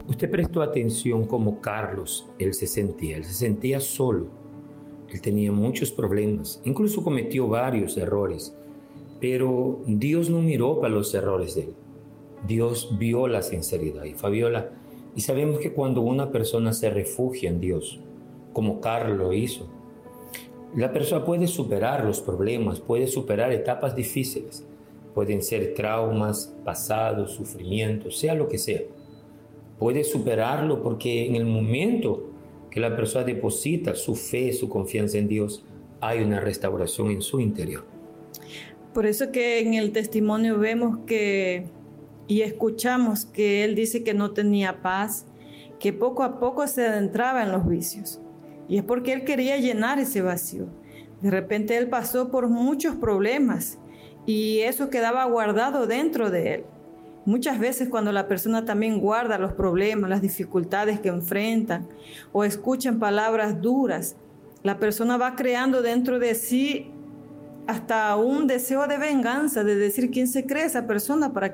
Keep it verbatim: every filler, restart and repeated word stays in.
Usted prestó atención como Carlos, él se sentía, él se sentía solo, él tenía muchos problemas, incluso cometió varios errores, pero Dios no miró para los errores de él, Dios vio la sinceridad. Y Fabiola, y sabemos que cuando una persona se refugia en Dios, como Carlos lo hizo, la persona puede superar los problemas, puede superar etapas difíciles, pueden ser traumas, pasados, sufrimientos, sea lo que sea. Puede superarlo porque en el momento que la persona deposita su fe, su confianza en Dios, hay una restauración en su interior. Por eso que en el testimonio vemos que y escuchamos que él dice que no tenía paz, que poco a poco se adentraba en los vicios. Y es porque él quería llenar ese vacío. De repente él pasó por muchos problemas y eso quedaba guardado dentro de él. Muchas veces cuando la persona también guarda los problemas, las dificultades que enfrentan o escuchan palabras duras, la persona va creando dentro de sí hasta un deseo de venganza, de decir quién se cree esa persona para que